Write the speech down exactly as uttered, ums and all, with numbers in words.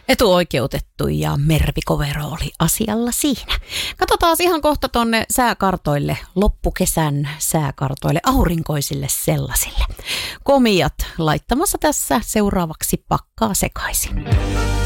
Etuoikeutettu ja Mervi Kovero oli asialla siinä. Katsotaan ihan kohta tonne sääkartoille, loppukesän sääkartoille, aurinkoisille sellaisille. Komiat laittamassa tässä seuraavaksi pakkaa sekaisin.